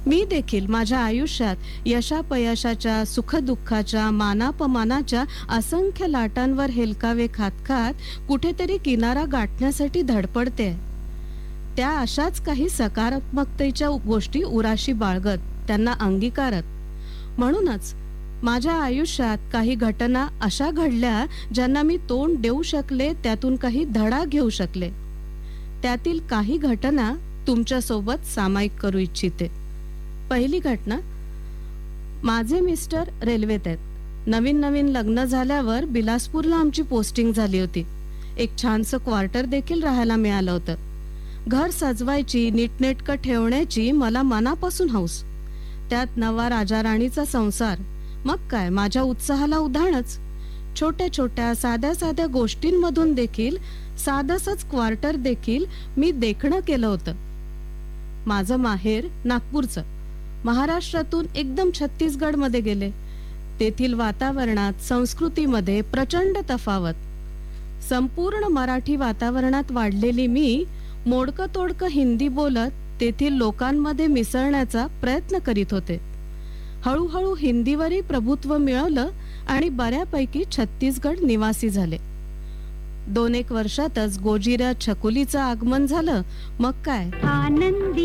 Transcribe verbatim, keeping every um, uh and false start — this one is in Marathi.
मी देखील माझ्या आयुष्यात यशापयशाच्या, सुखदुःखाच्या, मानापमानाच्या असंख्य लाटांवर हेलकावे खात खात कुठेतरी किनारा गाठण्यासाठी धडपडते. त्या अशाच काही सकारात्मकतेच्या गोष्टी उराशी बाळगत, त्यांना अंगीकारत. म्हणूनच माझ्या आयुष्यात काही घटना अशा घडल्या ज्यांना मी तोंड देऊ शकले, त्यातून काही धडा घेऊ शकले. त्यातील काही घटना तुमच्या सोबत सामायिक करू इच्छिते. पहिली घटना, माझे मिस्टर रेल्वेत आहेत. नवीन नवीन लग्न झाल्यावर बिलासपूरला आमची पोस्टिंग झाली होती. एक छानसं क्वार्टर देखील राहायला मिळालं होतं. घर सजवायची, नीटनेटकं ठेवण्याची मला मनापासून हौस. त्यात नवा राजा राणीचा संसार. मग काय, माझ्या उत्साहाला उधाणच. छोट्या छोट्या साध्या साध्या गोष्टींमधून देखील साधंसंच क्वार्टर देखील मी देखणं केलं होतं. माझं माहेर नागपूरचं. महाराष्ट्रातून एकदम छत्तीसगडमध्ये गेले. तेथील वातावरणात, संस्कृतीमध्ये प्रचंड तफावत. संपूर्ण मराठी वातावरणात वाढलेली मी मोडकं तोडकं हिंदी बोलत तेथील लोकांमध्ये मिसळण्याचा प्रयत्न करीत होते. हळूहळू हिंदीवरही प्रभुत्व मिळवलं आणि बऱ्यापैकी छत्तीसगड निवासी झाले. दोन एक वर्षातच गोजिऱ्या छकुलीचं आगमन झालं. मग काय, आनंदी